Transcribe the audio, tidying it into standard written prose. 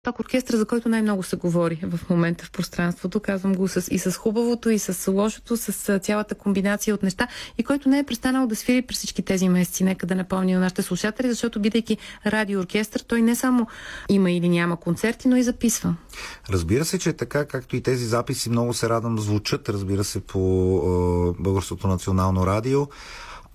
Пак оркестър, за който най-много се говори в момента в пространството, казвам го и с хубавото, и с лошото, с цялата комбинация от неща, и който не е престанал да свири през всички тези месеци. Нека да напомня на нашите слушатели, защото бидейки радиооркестър, той не само има или няма концерти, но и записва. Разбира се, че е така, както и тези записи много се радвам звучат, разбира се, по Българското национално радио.